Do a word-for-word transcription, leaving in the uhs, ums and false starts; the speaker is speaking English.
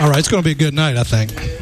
All right, it's going to be a good night, I think.